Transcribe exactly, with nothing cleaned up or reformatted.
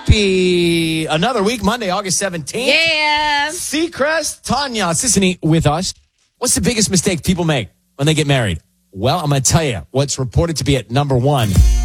Happy another week, Monday, August seventeenth. Yeah. Seacrest, Tanya Sissany with us. What's the biggest mistake people make when they get married? Well, I'm going to tell you what's reported to be at number one.